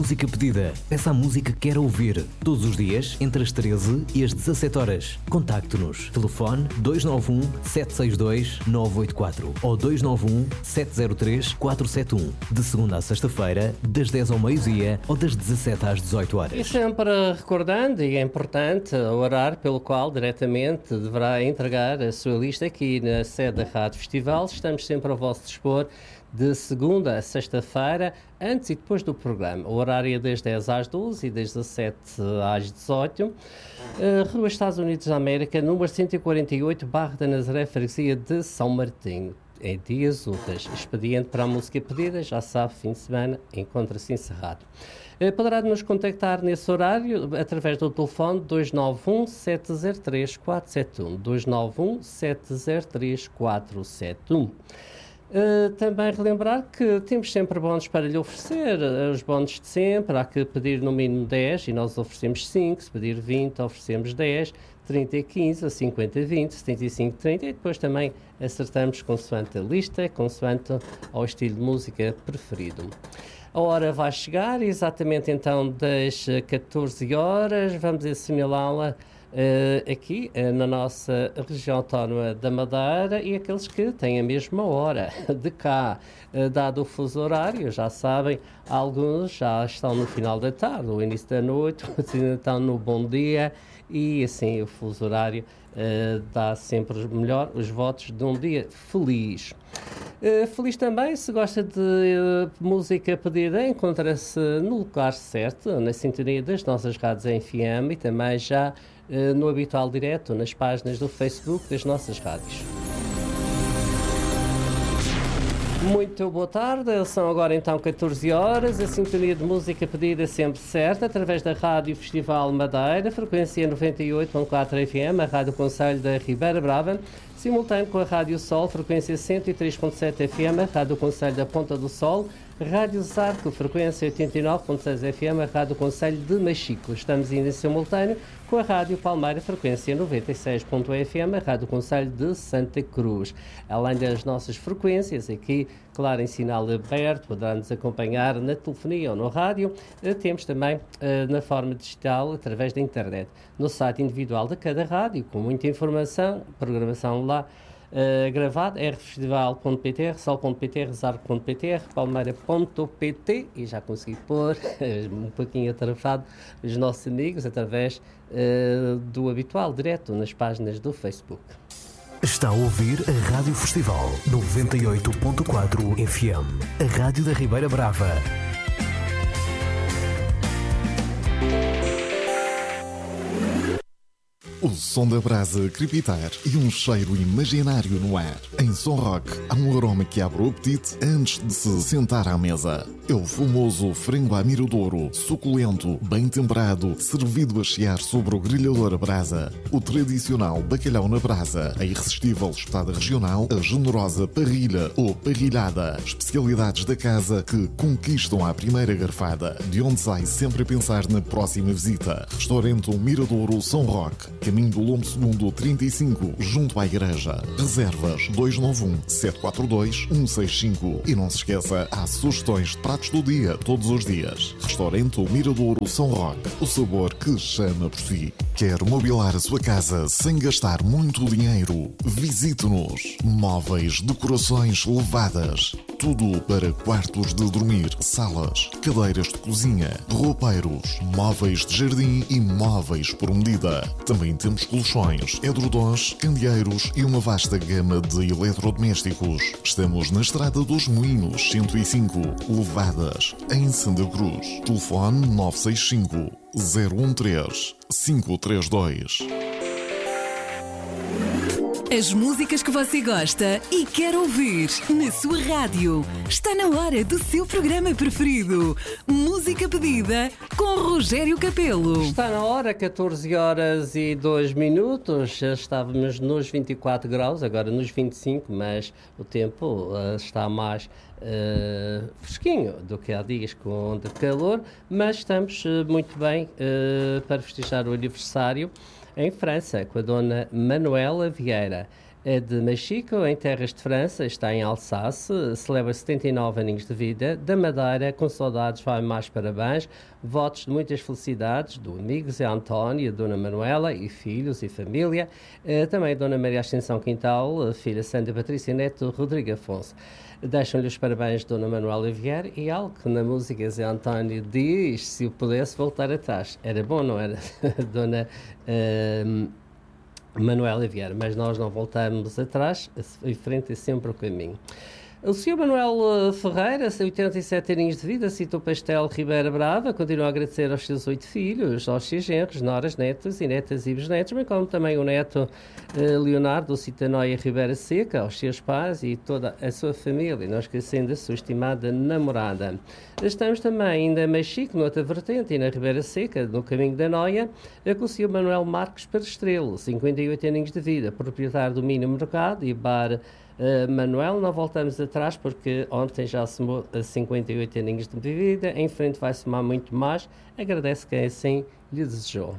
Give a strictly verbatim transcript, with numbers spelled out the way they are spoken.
música pedida. Peça a música que quer ouvir. Todos os dias, entre as treze e as dezassete horas. Contacte-nos. Telefone dois nove um, sete seis dois, nove oito quatro ou dois nove um, sete zero três, quatro sete um. De segunda a sexta-feira, das dez ao meio-dia ou das dezassete às dezoito horas. E sempre recordando, e é importante, o horário pelo qual diretamente deverá entregar a sua lista aqui na sede da Rádio Festival. Estamos sempre ao vosso dispor de segunda a sexta-feira, antes e depois do programa. O horário é das dez às doze e das dezassete às dezoito. Uh, Rua Estados Unidos da América, número cento e quarenta e oito, Barra da Nazaré, freguesia de São Martinho. Em dias úteis. Expediente para a música pedida, já sabe, fim de semana, encontra-se encerrado. Uh, poderá nos contactar nesse horário através do telefone dois nove um, sete zero três, quatro sete um. dois nove um, sete zero três, quatro sete um. Uh, também relembrar que temos sempre bónus para lhe oferecer, uh, os bónus de sempre. Há que pedir no mínimo dez e nós oferecemos cinco, se pedir vinte oferecemos dez, trinta quinze, cinquenta vinte, setenta e cinco trinta e depois também acertamos consoante a lista, consoante ao estilo de música preferido. A hora vai chegar, exatamente então das catorze horas, vamos assinalá-la Uh, aqui uh, na nossa região autónoma da Madeira e aqueles que têm a mesma hora de cá, uh, dado o fuso horário, já sabem, alguns já estão no final da tarde, o início da noite, outros ainda estão no bom dia e assim o fuso horário uh, dá sempre melhor os votos de um dia feliz. Uh, feliz também, se gosta de uh, música pedida, encontra-se no lugar certo, na sintonia das nossas rádios em F M e também já uh, no habitual direto nas páginas do Facebook das nossas rádios. Muito boa tarde, são agora então catorze horas, a sintonia de música pedida sempre certa, através da Rádio Festival Madeira, frequência noventa e oito ponto quatro F M, a Rádio Conselho da Ribeira Brava, simultâneo com a Rádio Sol, frequência cento e três ponto sete F M, a Rádio Conselho da Ponta do Sol, Rádio Zarco, frequência oitenta e nove ponto seis F M, a Rádio Conselho de Machico. Estamos ainda em simultâneo com a Rádio Palmeira, frequência noventa e seis ponto um F M, a Rádio Conselho de Santa Cruz. Além das nossas frequências, aqui, claro, em sinal aberto, poderá-nos acompanhar na telefonia ou no rádio. Temos também uh, na forma digital, através da internet, no site individual de cada rádio, com muita informação, programação lá Uh, gravado, r festival ponto p t, ressol ponto p t, resarco ponto p t, palmeira ponto p t e já consegui pôr um pouquinho atarefado os nossos amigos através uh, do habitual direto nas páginas do Facebook. Está a ouvir a Rádio Festival noventa e oito ponto quatro F M, a Rádio da Ribeira Brava. O som da brasa crepitar e um cheiro imaginário no ar. Em Som Rock há um aroma que abre o apetite antes de se sentar à mesa. É o famoso frango à miradouro, suculento, bem temperado, servido a chiar sobre o grelhador a brasa. O tradicional bacalhau na brasa, a irresistível espetada regional, a generosa parrilha ou parrilhada. Especialidades da casa que conquistam à primeira garfada, de onde sai sempre a pensar na próxima visita. Restaurante Miradouro Som Rock, caminho do Lombo Segundo trinta e cinco, junto à igreja. Reservas dois nove um, sete quatro dois, um seis cinco. E não se esqueça, há sugestões de pratos do dia, todos os dias. Restaurante Miradouro São Roque, o sabor que chama por si. Quer mobilar a sua casa sem gastar muito dinheiro? Visite-nos. Móveis, decorações levadas. Tudo para quartos de dormir, salas, cadeiras de cozinha, roupeiros, móveis de jardim e móveis por medida. Também temos colchões, edredons, candeeiros e uma vasta gama de eletrodomésticos. Estamos na Estrada dos Moinhos, cento e cinco, Levadas, em Santa Cruz. Telefone nove seis cinco, zero um três, cinco três dois. As músicas que você gosta e quer ouvir na sua rádio. Está na hora do seu programa preferido. Música pedida com Rogério Capelo. Está na hora, catorze horas e dois minutos. Já estávamos nos vinte e quatro graus, agora nos vinte e cinco, mas o tempo uh, está mais uh, fresquinho do que há dias com de calor, mas estamos uh, muito bem uh, para festejar o aniversário em França, com a dona Manuela Vieira. é de Machico, em terras de França, está em Alsáce, celebra setenta e nove aninhos de vida. Da Madeira, com saudades, vai mais parabéns, votos de muitas felicidades do amigo Zé António, Dona Manuela e filhos e família, eh, também Dona Maria Ascensão Quintal, filha Sandra Patrícia Neto, Rodrigo Afonso. Deixam-lhe os parabéns Dona Manuela Vieira e algo que na música Zé António diz, se eu pudesse voltar atrás. Era bom, não era? Dona... Uh, Manuela Vieira, mas nós não voltamos atrás, em frente é sempre o caminho. O senhor Manuel Ferreira, oitenta e sete aninhos de vida, cita o Pastel Ribeira Brava, continua a agradecer aos seus oito filhos, aos seus genros, noras, netos e netas e bisnetos, bem como também o neto eh, Leonardo, cita Noia Ribeira Seca, aos seus pais e toda a sua família, não esquecendo a sua estimada namorada. Estamos também ainda mais chique, noutra vertente, e na Ribeira Seca, no caminho da Noia, com o senhor Manuel Marques Perestrelo, cinquenta e oito aninhos de vida, proprietário do Mini Mercado e bar Uh, Manuel, não voltamos atrás porque ontem já somou cinquenta e oito aninhos de vida, em frente vai somar muito mais, agradece quem assim lhe desejou.